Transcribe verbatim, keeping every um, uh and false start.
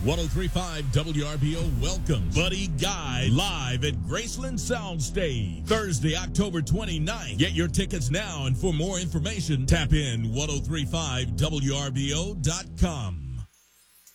ten thirty-five W R B O welcomes Buddy Guy live at Graceland Soundstage Thursday, October twenty-ninth. Get your tickets now, and for more information, tap in ten thirty-five W R B O dot com.